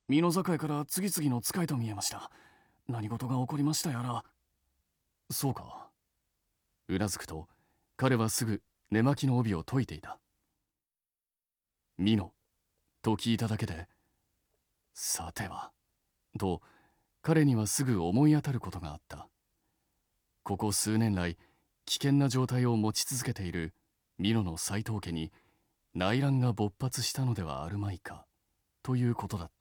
美濃境から次々の使いと見えました。何事が起こりましたやら。 そうか。うなずくと、彼はすぐ寝巻きの帯を解いていた。美濃と聞いただけで、さては、と彼にはすぐ思い当たることがあった。ここ数年来、危険な状態を持ち続けている美濃の斎藤家に内乱が勃発したのではあるまいか、ということだった。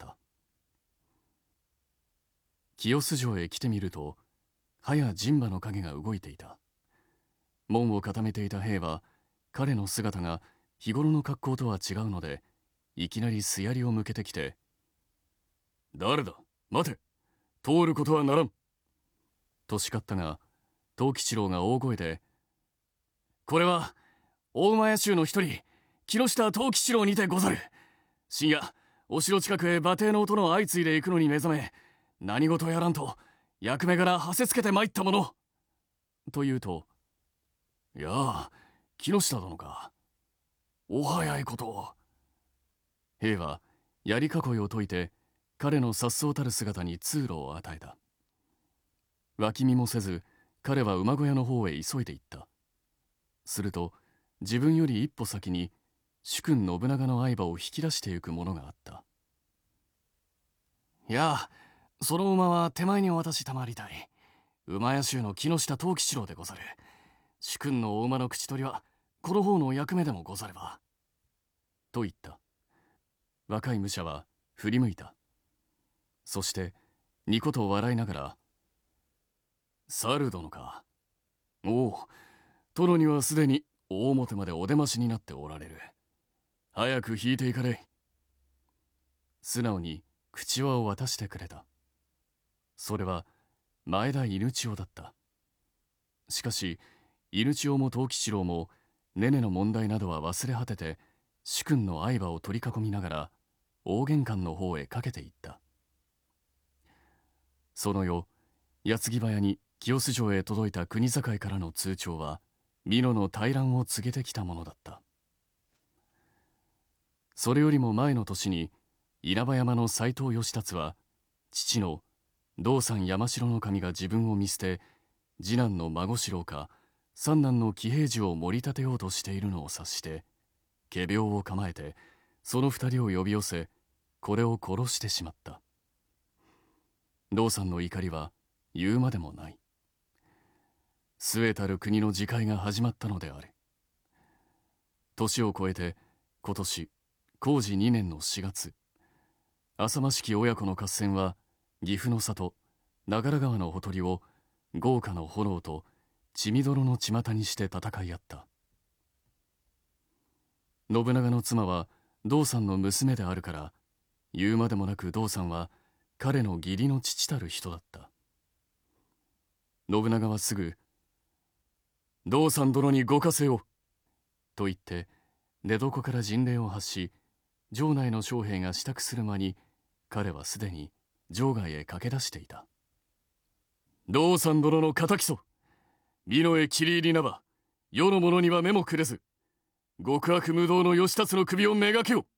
清洲城へ来てみると、はや陣馬の影が動いていた。門を固めていた兵は、彼の姿が日頃の格好とは違うので、いきなりすやりを向けてきて、誰だ、待て、通ることはならん。と叱ったが、藤吉郎が大声で、 これは、大馬屋衆の一人、木下藤吉郎にてござる。深夜、お城近くへ馬蹄の音の相次いで行くのに目覚め、何事やらんと、役目からはせつけて参ったもの。 と言うと、 いやあ、木下殿か。お早いことを。 兵は槍囲いを解いて、彼の颯爽たる姿に通路を与えた。脇見もせず、彼は馬小屋の方へ急いで行った。すると、自分より一歩先に、主君信長の愛馬を引き出してゆくものがあった。 いや、その馬は手前にお渡したまりたい。馬屋衆の木下藤吉郎でござる。主君のお馬の口取りは、この方の役目でもござれば。 と言った。若い武者は振り向いた。そして、ニコと笑いながら、 猿殿か。 おう、殿にはすでに大表までお出ましになっておられる。早く引いていかれい。素直に口輪を渡してくれた。それは前田犬千代だった。しかし、犬千代も藤吉郎も、ねねの問題などは忘れ果てて、主君の愛馬を取り囲みながら、大玄関の方へかけていった。その夜、矢継ぎ早に清洲城へ届いた国境からの通帳は、美濃の大乱を告げてきたものだった。それよりも前の年に、稲葉山の斎藤義達は、父の道山山城の神が自分を見捨て、次男の孫四郎か、三男の喜平次を盛り立てようとしているのを察して、仮病を構えて、その二人を呼び寄せ、これを殺してしまった。道山の怒りは言うまでもない。末たる国の自戒が始まったのである。年を越えて、今年、弘治2年の4月、浅間式親子の合戦は、岐阜の里、長良川のほとりを、豪華の炎と血みどろの巷にして戦い合った。信長の妻は道三の娘であるから、言うまでもなく道三は彼の義理の父たる人だった。信長はすぐ、道三殿にご加勢をと言って、寝床から陣令を発し、城内の将兵が支度する間に、彼はすでに城外へ駆け出していた。道三殿の敵そ、美濃へ切り入りなば、世の者には目もくれず、極悪無道の義達の首をめがけよ。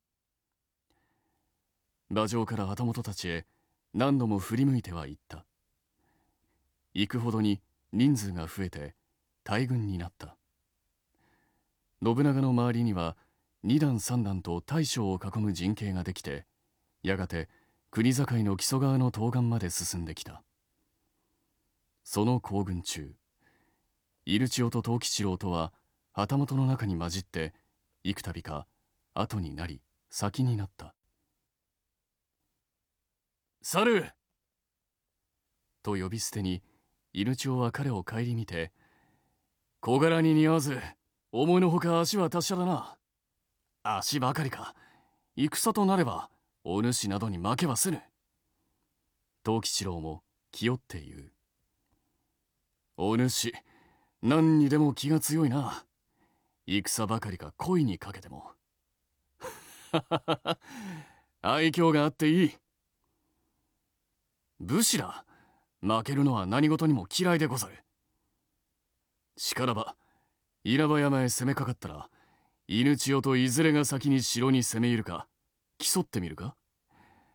馬上から旗本たちへ何度も振り向いては言った。行くほどに人数が増えて大軍になった。信長の周りには二段三段と大将を囲む陣形ができて、やがて国境の木曽川の東岸まで進んできた。その行軍中、入千代と藤吉郎とは旗本の中に混じって、幾度か後になり先になった。 猿と呼び捨てに、入千代は彼を顧みて、 小柄に似合わず、思いのほか足は達者だな。足ばかりか。戦となれば、お主などに負けはせぬ。 藤吉郎も気負って言う。 お主、何にでも気が強いな。戦ばかりか恋にかけても。愛嬌があっていい。武士だ。負けるのは何事にも嫌いでござる。しからば、稲葉山へ攻めかかったら、犬千代といずれが先に城に攻め入るか、競ってみるか。